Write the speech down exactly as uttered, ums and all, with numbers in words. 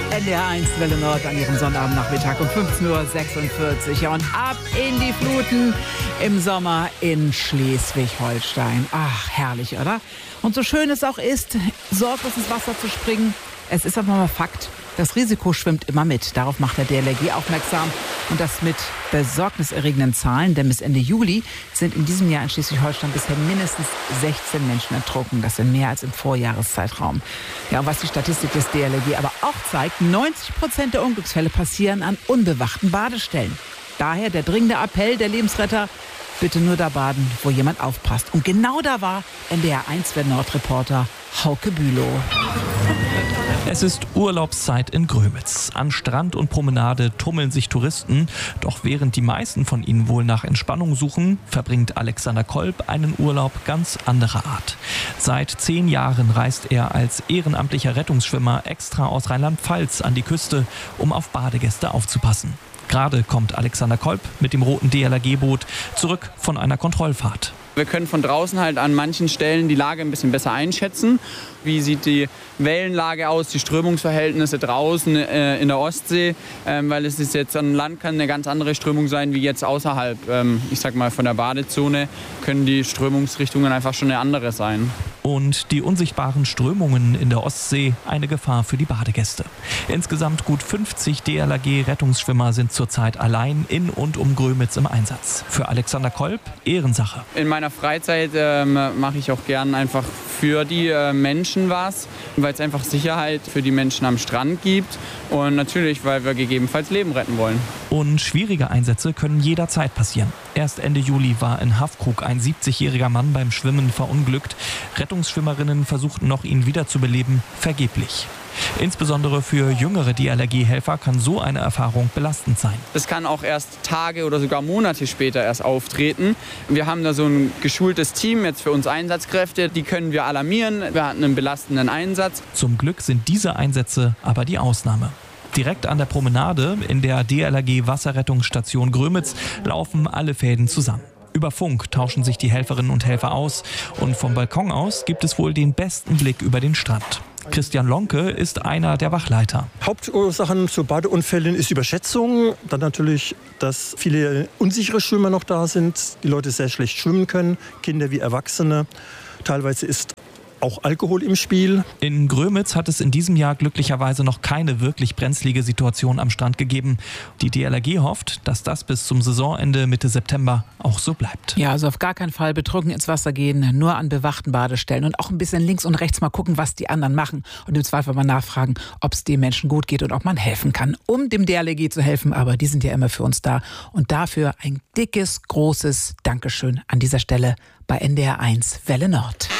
N D R eins Welle Nord an ihrem Sonnabendnachmittag um fünfzehn Uhr sechsundvierzig. Ja, und ab in die Fluten im Sommer in Schleswig-Holstein. Ach, herrlich, oder? Und so schön es auch ist, sorglos ins Wasser zu springen, es ist aber mal Fakt, das Risiko schwimmt immer mit. Darauf macht der D L R G aufmerksam. Und das mit besorgniserregenden Zahlen. Denn bis Ende Juli sind in diesem Jahr in Schleswig-Holstein bisher mindestens sechzehn Menschen ertrunken. Das sind mehr als im Vorjahreszeitraum. Ja, und was die Statistik des D L R G aber auch zeigt, neunzig Prozent der Unglücksfälle passieren an unbewachten Badestellen. Daher der dringende Appell der Lebensretter, bitte nur da baden, wo jemand aufpasst. Und genau da war N D R eins Welle Nord-Reporter Hauke Bülow. Es ist Urlaubszeit in Grömitz. An Strand und Promenade tummeln sich Touristen. Doch während die meisten von ihnen wohl nach Entspannung suchen, verbringt Alexander Kolb einen Urlaub ganz anderer Art. Seit zehn Jahren reist er als ehrenamtlicher Rettungsschwimmer extra aus Rheinland-Pfalz an die Küste, um auf Badegäste aufzupassen. Gerade kommt Alexander Kolb mit dem roten D L R G-Boot zurück von einer Kontrollfahrt. Wir können von draußen halt an manchen Stellen die Lage ein bisschen besser einschätzen. Wie sieht die Wellenlage aus, die Strömungsverhältnisse draußen äh, in der Ostsee? Ähm, weil es ist jetzt an Land kann eine ganz andere Strömung sein wie jetzt außerhalb. Ähm, ich sag mal von der Badezone können die Strömungsrichtungen einfach schon eine andere sein. Und die unsichtbaren Strömungen in der Ostsee eine Gefahr für die Badegäste. Insgesamt gut fünfzig D L R G-Rettungsschwimmer sind zurzeit allein in und um Grömitz im Einsatz. Für Alexander Kolb Ehrensache. In meiner Freizeit ähm, mache ich auch gern einfach für die äh, Menschen was, weil es einfach Sicherheit für die Menschen am Strand gibt und natürlich, weil wir gegebenenfalls Leben retten wollen. Und schwierige Einsätze können jederzeit passieren. Erst Ende Juli war in Haffkrug ein siebzigjähriger Mann beim Schwimmen verunglückt. Rettungsschwimmerinnen versuchten noch, ihn wiederzubeleben, vergeblich. Insbesondere für jüngere D L R G-Helfer kann so eine Erfahrung belastend sein. Das kann auch erst Tage oder sogar Monate später erst auftreten. Wir haben da so ein geschultes Team, jetzt für uns Einsatzkräfte, die können wir alarmieren. Wir hatten einen belastenden Einsatz. Zum Glück sind diese Einsätze aber die Ausnahme. Direkt an der Promenade in der D L R G-Wasserrettungsstation Grömitz laufen alle Fäden zusammen. Über Funk tauschen sich die Helferinnen und Helfer aus und vom Balkon aus gibt es wohl den besten Blick über den Strand. Christian Lonke ist einer der Wachleiter. Hauptursachen zu Badeunfällen ist Überschätzung. Dann natürlich, dass viele unsichere Schwimmer noch da sind, die Leute sehr schlecht schwimmen können, Kinder wie Erwachsene. Teilweise ist auch Alkohol im Spiel. In Grömitz hat es in diesem Jahr glücklicherweise noch keine wirklich brenzlige Situation am Strand gegeben. Die D L R G hofft, dass das bis zum Saisonende Mitte September auch so bleibt. Ja, also auf gar keinen Fall betrunken ins Wasser gehen, nur an bewachten Badestellen und auch ein bisschen links und rechts mal gucken, was die anderen machen und im Zweifel mal nachfragen, ob es den Menschen gut geht und ob man helfen kann, um dem D L R G zu helfen. Aber die sind ja immer für uns da und dafür ein dickes, großes Dankeschön an dieser Stelle bei N D R eins Welle Nord.